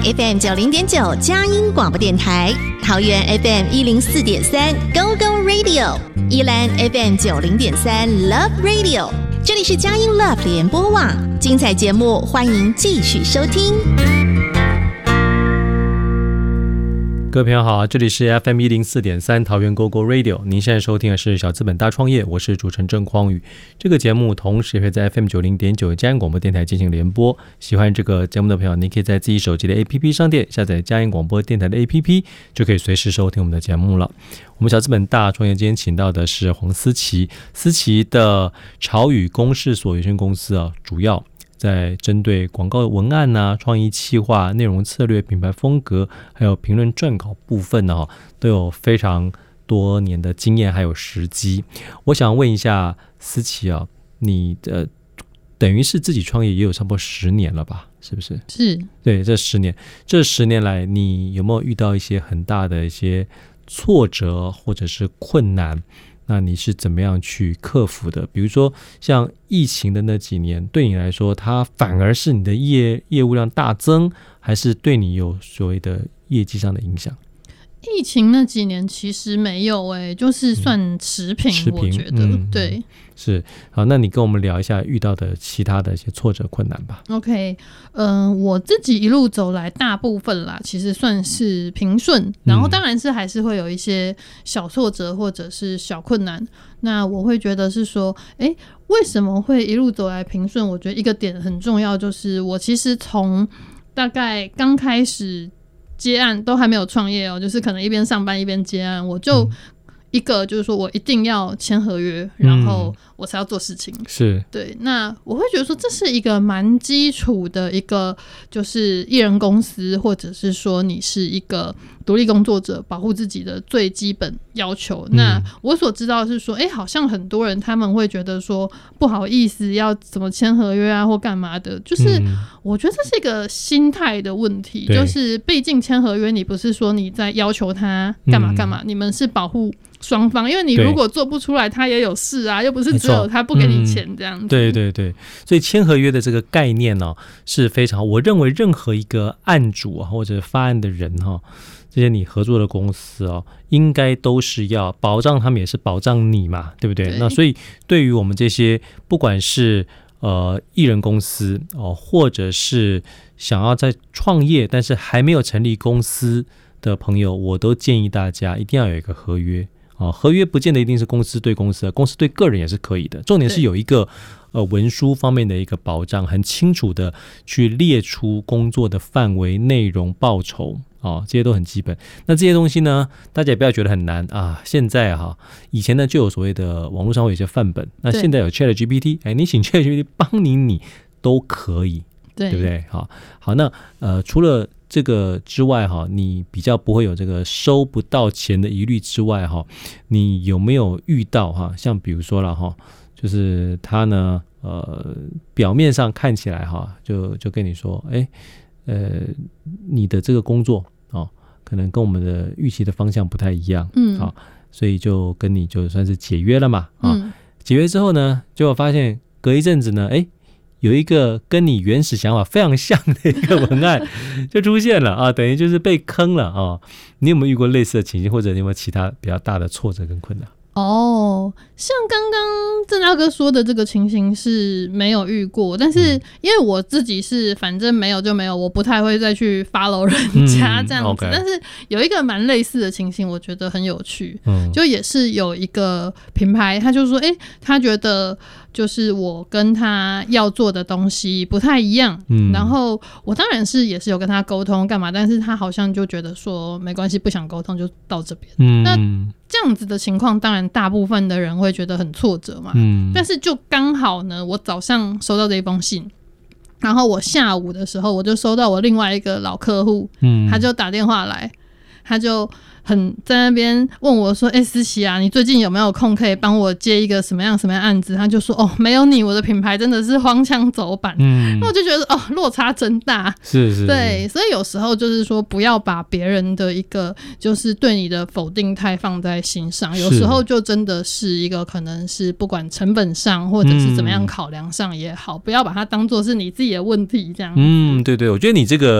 FM 90.9佳音广播电台，桃园 FM 104.3 Go Go Radio， 宜兰 FM 90.3 Love Radio。这里是佳音 Love 联播网，精彩节目欢迎继续收听。 各位朋友好，这里是 FM 104.3桃园 GoGo Radio， 您现在收听的是小资本大创业，我是主持人郑匡宇。这个节目同时也会在 FM 90.9佳音广播电台进行联播。喜欢这个节目的朋友，您可以在自己手机的 APP 商店下载佳音广播电台的 APP， 就可以随时收听我们的节目了。我们小资本大创业今天请到的是黄思琪，思琪的潮宇公事所有限公司主要在针对广告文案创意企划、内容策略、品牌风格，还有评论撰稿部分都有非常多年的经验还有时机。我想问一下思琪你等于是自己创业也有差不多10年了吧？是不是？ 是。 对，这10年来，你有没有遇到一些很大的一些挫折或者是困难？那你是怎么样去克服的？比如说像疫情的那几年，对你来说它反而是你的业务量大增，还是对你有所谓的业绩上的影响？ 疫情那几年其实没有就是算持平，我觉得对。 是。好，那你跟我们聊一下遇到的其他的一些挫折困难吧。 OK， 我自己一路走来大部分啦其实算是平顺，然后当然是还是会有一些小挫折或者是小困难。那我会觉得是说为什么会一路走来平顺？我觉得一个点很重要，就是我其实从大概刚开始接案都还没有创业就是可能一边上班一边接案，我就一个就是说我一定要签合约，然后我才要做事情。是。对，那我会觉得说这是一个蛮基础的一个就是艺人公司，或者是说你是一个独立工作者保护自己的最基本要求。那我所知道的是说好像很多人他们会觉得说不好意思要怎么签合约或干嘛的，就是我觉得这是一个心态的问题。就是毕竟签合约你不是说你在要求他干嘛干嘛，你们是保护双方，因为你如果做不出来他也有事又不是只有他不给你钱这样子。对对对， 所以签合约的这个概念是非常好。我认为任何一个案主或者发案的人这些你合作的公司应该都是要保障他们，也是保障你嘛，对不对？那所以对于我们这些不管是艺人公司或者是想要在创业但是还没有成立公司的朋友，我都建议大家一定要有一个合约。合约不见得一定是公司对公司，公司对个人也是可以的。重点是有一个文书方面的一个保障，很清楚的去列出工作的范围、内容、报酬这些都很基本。那这些东西呢，大家也不要觉得很难现在以前呢就有所谓的网络上会有一些范本，那现在有 ChatGPT， 你请 ChatGPT 帮你都可以，对不对？好，那除了这个之外你比较不会有这个收不到钱的疑虑之外你有没有遇到像比如说啦就是他呢表面上看起来就跟你说你的这个工作可能跟我们的预期的方向不太一样，所以就跟你就算是解约了嘛。解约之后呢，结果发现隔一阵子呢有一个跟你原始想法非常像的一个文案就出现了等于就是被坑了你有没有遇过类似的情形，或者你有没有其他比较大的挫折跟困难？ 像刚刚郑大哥说的这个情形是没有遇过，但是因为我自己是反正没有就没有，我不太会再去 follow 人家这样子。但是有一个蛮类似的情形，我觉得很有趣，就也是有一个品牌，他就说他觉得就是我跟他要做的东西不太一样，然后我当然是也是有跟他沟通干嘛，但是他好像就觉得说没关系，不想沟通就到这边。那这样子的情况，当然大部分的人会觉得很挫折嘛。但是就刚好呢，我早上收到这一封信，然后我下午的时候我就收到我另外一个老客户，他就打电话来，他就很在那边问我说思琪你最近有没有空可以帮我接一个什么样案子？他就说没有你我的品牌真的是荒腔走板。那我就觉得落差真大。是对，所以有时候就是说不要把别人的一个就是对你的否定太放在心上，有时候就真的是一个可能是不管成本上或者是怎么样考量上也好，不要把它当作是你自己的问题这样。 对对，我觉得你这个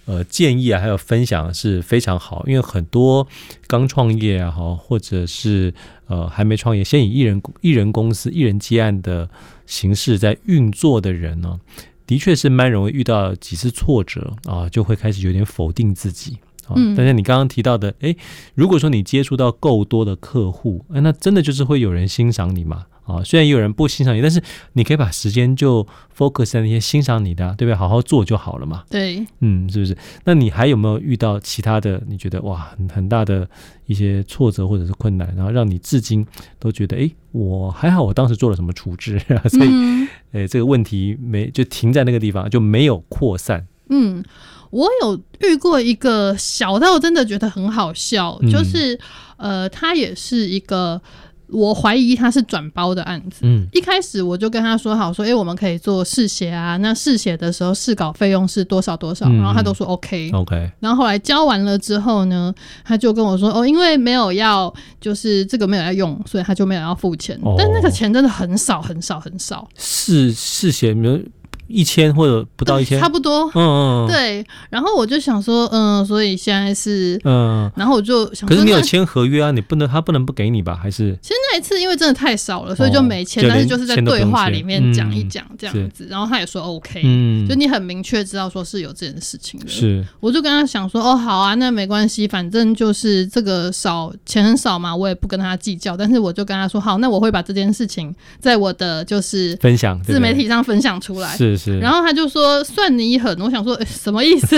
建议啊，还有分享是非常好，因为很多刚创业啊，或者是还没创业，先以艺人公司、艺人接案的形式在运作的人呢，的确是蛮容易遇到几次挫折啊，就会开始有点否定自己。但是你刚刚提到的，如果说你接触到够多的客户，那真的就是会有人欣赏你嘛。虽然也有人不欣赏你，但是你可以把时间就 focus 在那些欣赏你的，对不对？好好做就好了嘛。 对， 是不是？那你还有没有遇到其他的？你觉得哇，很大的一些挫折或者是困难，然后让你至今都觉得，我还好，我当时做了什么处置，所以，这个问题就停在那个地方，就没有扩散。 我有遇过一个小到真的觉得很好笑，就是他也是一个。我怀疑他是转包的案子。一开始我就跟他说好，说我们可以做试写啊，那试写的时候试稿费用是多少多少，然后他都说 OK。然后后来交完了之后呢，他就跟我说因为没有要，就是这个没有要用，所以他就没有要付钱。但那个钱真的很少很少很少。试写 1000或者不到1000， 差不多。对。然后我就想说，所以现在是，然后我就想说， 可是你有签合约啊，他不能不给你吧？还是？ 其实那一次因为真的太少了，所以就没签，但是就是在对话里面讲一讲这样子，然后他也说 OK，就你很明确知道说是有这件事情的。是，我就跟他想说，好啊，那没关系，反正就是这个钱很少嘛，我也不跟他计较，但是我就跟他说，好，那我会把这件事情在我的就是分享自媒体上分享出来。是。然后他就说算你狠，我想说什么意思？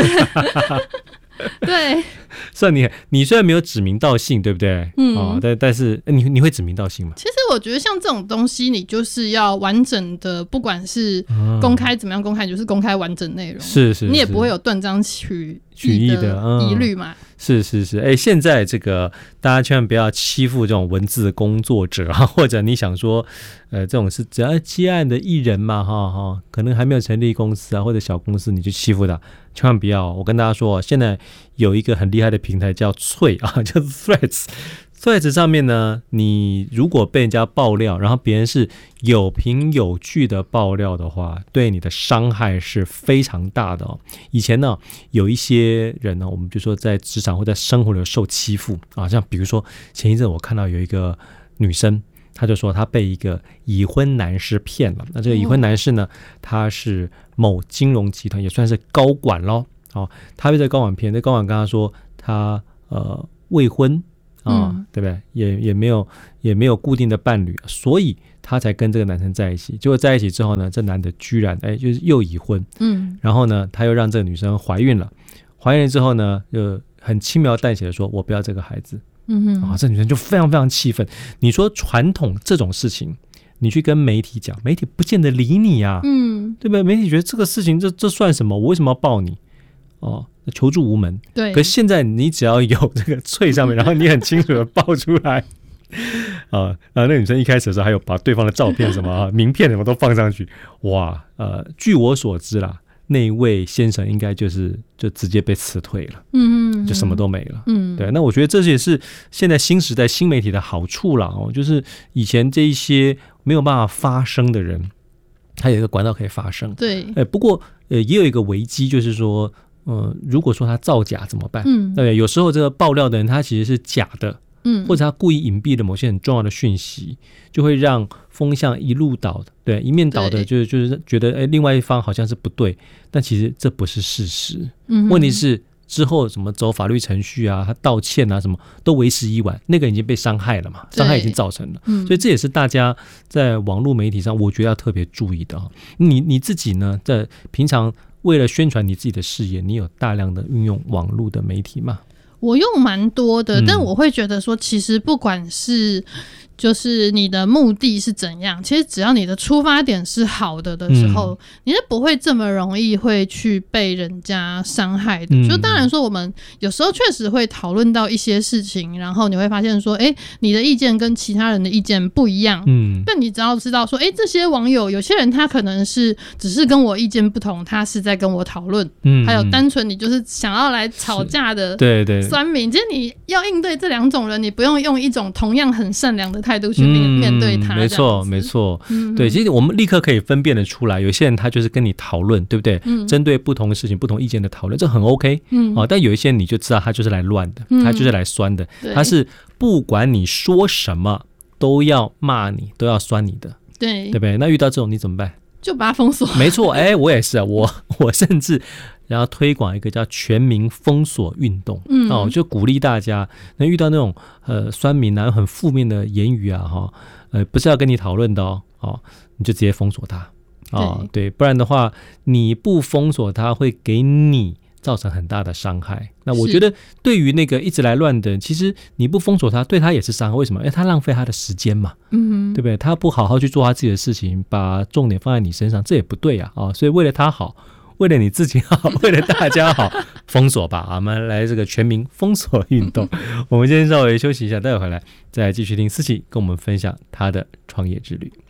对， 算你虽然没有指名道姓，对不对？但是你会指名道姓吗？ 其实我觉得像这种东西，你就是要完整的，不管是公开怎么样公开，就是公开完整内容。是，你也不会有断章取义的疑虑嘛。 是，现在这个大家千万不要欺负这种文字工作者啊，或者你想说，这种是只要接案的艺人嘛，可能还没有成立公司啊或者小公司，你就欺负他，千万不要。我跟大家说，现在有一个很厉害的平台叫脆啊，叫 Threads。Threads 上面呢，你如果被人家爆料，然后别人是有凭有据的爆料的话，对你的伤害是非常大的。以前呢，有一些人呢，我们就说在职场或在生活里受欺负啊，像比如说前一阵我看到有一个女生，她就说她被一个已婚男士骗了。那这个已婚男士呢，他是某金融集团，也算是高管咯。他被这高管骗，这高管跟他说他未婚。对不对？也没有固定的伴侣，所以他才跟这个男生在一起。结果在一起之后呢，这男的居然就是又已婚，然后呢，他又让这个女生怀孕了。怀孕了之后呢，就很轻描淡写的说：“我不要这个孩子。”这女生就非常非常气愤。你说传统这种事情，你去跟媒体讲，媒体不见得理你啊，对不对？媒体觉得这个事情这算什么？我为什么要报你？求助无门。对，可是现在你只要有这个脆上面，然后你很清楚的报出来，那女生一开始的时候还有把对方的照片什么名片什么都放上去，哇，据我所知啦，那一位先生应该就直接被辞退了，就什么都没了。对，那我觉得这也是现在新时代新媒体的好处啦，就是以前这一些没有办法发声的人，他有一个管道可以发声。对，不过也有一个危机，就是说。如果说他造假怎么办？对，有时候这个爆料的人他其实是假的，或者他故意隐蔽了某些很重要的讯息，就会让风向一路倒的，对，一面倒的，就是觉得另外一方好像是不对，但其实这不是事实。问题是之后怎么走法律程序啊，他道歉啊，什么都为时已晚，那个已经被伤害了嘛，伤害已经造成了，所以这也是大家在网络媒体上，我觉得要特别注意的。你自己呢，在平常为了宣传你自己的事业，你有大量的运用网络的媒体吗？ 我用蛮多的，但我会觉得说，其实不管是就是你的目的是怎样，其实只要你的出发点是好的的时候，你是不会这么容易会去被人家伤害的。就当然说我们有时候确实会讨论到一些事情，然后你会发现说你的意见跟其他人的意见不一样，但你只要知道说这些网友有些人他可能是只是跟我意见不同，他是在跟我讨论，还有单纯你就是想要来吵架的酸民，其实你要应对这两种人，你不用用一种同样很善良的态态度去面对他。 没错没错，对，其实我们立刻可以分辨得出来，有些人他就是跟你讨论，对不对？针对不同的事情不同意见的讨论，这很 OK。但有一些你就知道他就是来乱的，他就是来酸的，他是不管你说什么都要骂你，都要酸你的，对不对？那遇到这种你怎么办？ 就把他封锁。 没错，我也是啊，我甚至然后推广一个叫全民封锁运动，就鼓励大家，能遇到那种酸民啊很负面的言语啊，不是要跟你讨论的你就直接封锁他对，不然的话你不封锁他会给你造成很大的伤害。那我觉得对于那个一直来乱的人，其实你不封锁他，对他也是伤害。为什么？因为他浪费他的时间嘛，对不对？他不好好去做他自己的事情，把重点放在你身上，这也不对啊。所以为了他好，为了你自己好，为了大家好，封锁吧。我们来这个全民封锁运动。我们今天稍微休息一下，待会回来再继续听思琪跟我们分享他的创业之旅。